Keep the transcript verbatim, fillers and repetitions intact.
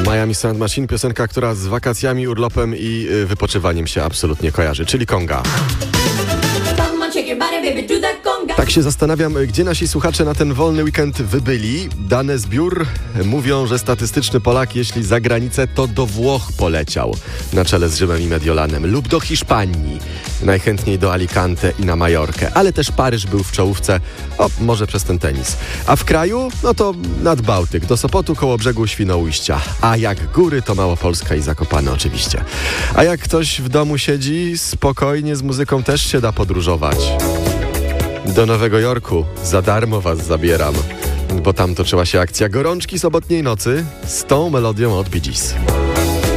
Miami Sound Machine, piosenka, która z wakacjami, urlopem i y, wypoczywaniem się absolutnie kojarzy, czyli konga. Tak się zastanawiam, gdzie nasi słuchacze na ten wolny weekend wybyli. Dane z biur mówią, że statystyczny Polak, jeśli za granicę, to do Włoch poleciał na czele z Rzymem i Mediolanem lub do Hiszpanii, najchętniej do Alicante i na Majorkę, ale też Paryż był w czołówce, o, może przez ten tenis. A w kraju, no to nad Bałtyk, do Sopotu koło brzegu Świnoujścia, a jak góry, to Małopolska i Zakopane oczywiście. A jak ktoś w domu siedzi, spokojnie z muzyką też się da podróżować. Do Nowego Jorku za darmo was zabieram, bo tam toczyła się akcja gorączki sobotniej nocy z tą melodią od Bee Gees.